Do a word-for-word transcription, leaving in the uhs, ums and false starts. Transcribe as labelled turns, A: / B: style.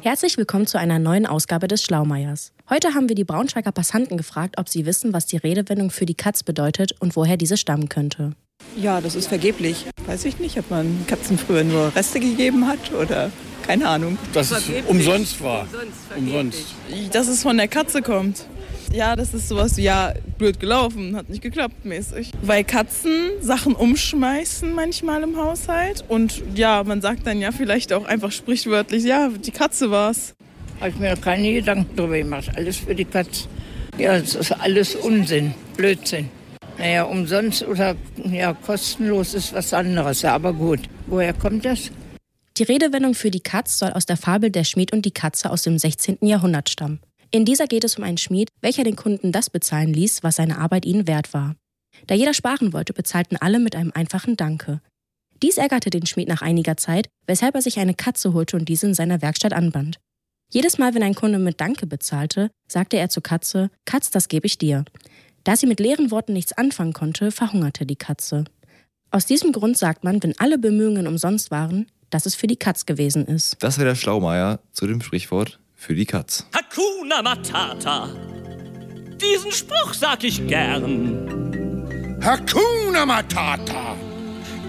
A: Herzlich willkommen zu einer neuen Ausgabe des Schlaumeiers. Heute haben wir die Braunschweiger Passanten gefragt, ob sie wissen, was die Redewendung für die Katz bedeutet und woher diese stammen könnte.
B: Ja, das ist vergeblich. Weiß ich nicht, ob man Katzen früher nur Reste gegeben hat oder keine Ahnung.
C: Dass es umsonst war. Umsonst.
D: Dass es von der Katze kommt. Ja, das ist sowas wie, ja, blöd gelaufen, hat nicht geklappt mäßig. Weil Katzen Sachen umschmeißen manchmal im Haushalt. Und ja, man sagt dann ja vielleicht auch einfach sprichwörtlich, ja, die Katze war's.
E: Habe ich mir noch keine Gedanken drüber gemacht. Alles für die Katze. Ja, das ist alles Unsinn, Blödsinn. Naja, umsonst oder ja, kostenlos ist was anderes, ja, aber gut. Woher kommt das?
A: Die Redewendung für die Katz soll aus der Fabel Der Schmied und die Katze aus dem sechzehnten Jahrhundert stammen. In dieser geht es um einen Schmied, welcher den Kunden das bezahlen ließ, was seine Arbeit ihnen wert war. Da jeder sparen wollte, bezahlten alle mit einem einfachen Danke. Dies ärgerte den Schmied nach einiger Zeit, weshalb er sich eine Katze holte und diese in seiner Werkstatt anband. Jedes Mal, wenn ein Kunde mit Danke bezahlte, sagte er zur Katze: »Katz, das gebe ich dir.« Da sie mit leeren Worten nichts anfangen konnte, verhungerte die Katze. Aus diesem Grund sagt man, wenn alle Bemühungen umsonst waren, dass es für die Katz gewesen ist.
F: Das wäre der Schlaumeier zu dem Sprichwort für die Katz.
G: Hakuna Matata. Diesen Spruch sag ich gern.
C: Hakuna Matata.